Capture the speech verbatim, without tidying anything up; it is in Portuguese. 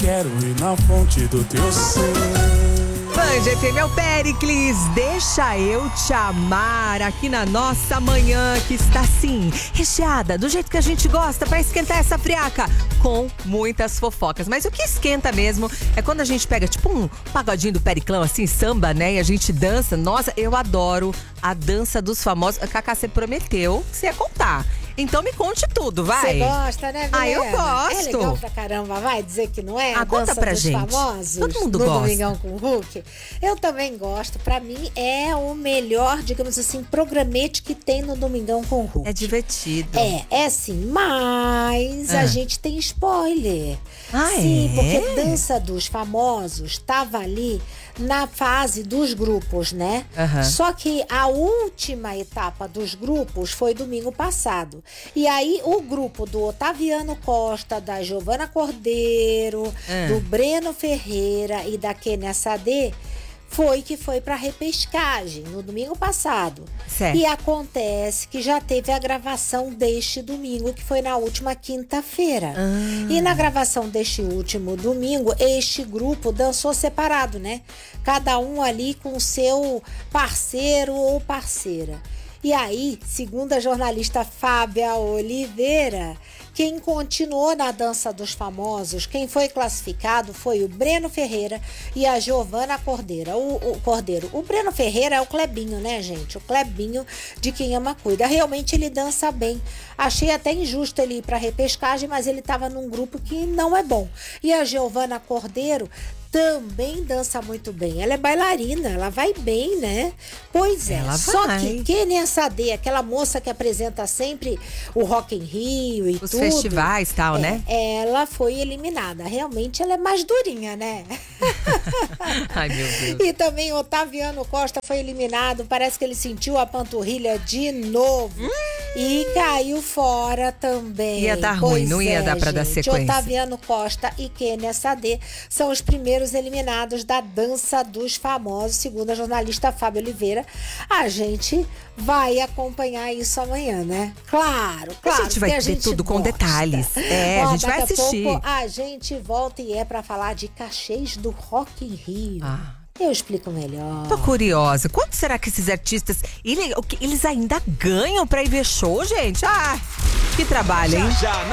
quero ir na fonte do teu ser. Band F M é o Péricles, deixa eu te amar, aqui na nossa manhã que está assim, recheada, do jeito que a gente gosta, pra esquentar essa friaca, com muitas fofocas. Mas o que esquenta mesmo é quando a gente pega tipo um pagodinho do Periclão, assim, samba, né, e a gente dança. Nossa, eu adoro a dança dos famosos. A Cacá, você prometeu que você ia contar. Então me conte tudo, vai. Você gosta, né, Vilena? Ah, eu gosto. É legal pra caramba, vai dizer que não é? Ah, a conta dança pra dos gente. famosos, Todo mundo no gosta. Domingão com o Hulk. Eu também gosto. Pra mim é o melhor, digamos assim, programete que tem no Domingão com o Hulk. É divertido. É, é sim, mas Ah. a gente tem spoiler. Ah, sim, é? porque Dança dos Famosos tava ali na fase dos grupos, né? Aham. Só que a última etapa dos grupos foi domingo passado. E aí o grupo do Otaviano Costa, da Giovana Cordeiro, Ah. do Breno Ferreira e da Kênia Sade foi que foi para repescagem no domingo passado. Certo. E acontece que já teve a gravação deste domingo, que foi na última quinta-feira. Ah. E na gravação deste último domingo, este grupo dançou separado, né? Cada um ali com o seu parceiro ou parceira. E aí, segundo a jornalista Fábia Oliveira, quem continuou na Dança dos Famosos, quem foi classificado foi o Breno Ferreira e a Giovana Cordeiro. O, o Cordeiro. O Breno Ferreira é o Clebinho, né, gente? O Clebinho de Quem Ama Cuida. Realmente ele dança bem. Achei até injusto ele ir para repescagem, mas ele estava num grupo que não é bom. E a Giovana Cordeiro também dança muito bem. Ela é bailarina, ela vai bem, né? Pois é. Ela Só vai. que Kênia Sade, aquela moça que apresenta sempre o Rock in Rio e Os tudo. festivais e tal, é, né? Ela foi eliminada. Realmente ela é mais durinha, né? Ai, meu Deus. E também o Otaviano Costa foi eliminado. Parece que ele sentiu a panturrilha de novo. Hum. E caiu fora também. Ia dar ruim, Pois não ia é, dar pra dar gente. sequência. Otaviano Costa e Kênia Sade são os primeiros eliminados da Dança dos Famosos, segundo a jornalista Fábio Oliveira. A gente vai acompanhar isso amanhã, né? Claro, claro. A gente vai que a ter gente tudo com gosta. detalhes. É, Ó, a gente vai daqui a assistir. pouco a gente volta e é pra falar de cachês do Rock in Rio. Ah. Eu explico melhor. Tô curiosa. Quanto será que esses artistas, ele- o que- eles ainda ganham pra ir ver show, gente? Ah, que trabalho, hein? Já, já,